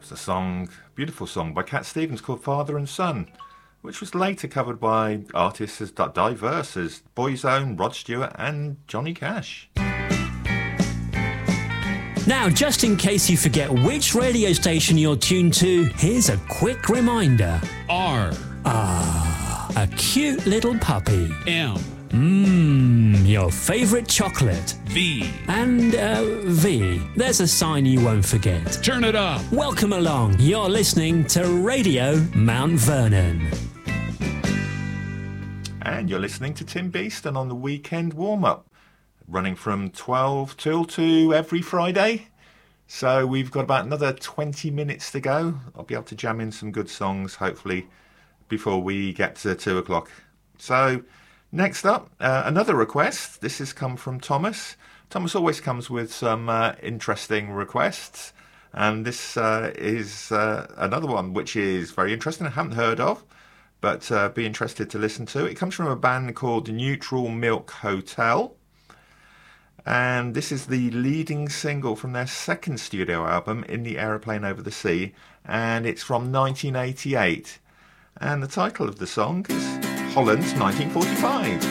was a song, beautiful song by Cat Stevens called Father and Son, which was later covered by artists as diverse as Boyzone, Rod Stewart and Johnny Cash. Now, just in case you forget which radio station you're tuned to, here's a quick reminder. R. A cute little puppy. M. Your favourite chocolate. V. And, V. There's a sign you won't forget. Turn it up. Welcome along. You're listening to Radio Mount Vernon. And you're listening to Tim Beeston on the weekend warm-up, running from 12 till 2 every Friday. So we've got about another 20 minutes to go. I'll be able to jam in some good songs, hopefully, before we get to 2 o'clock. So next up, another request. This has come from Thomas. Thomas always comes with some interesting requests. And this is another one which is very interesting. I haven't heard of, but be interested to listen to. It comes from a band called Neutral Milk Hotel. And this is the leading single from their second studio album, In the Aeroplane Over the Sea. And it's from 1988. And the title of the song is Holland's 1945.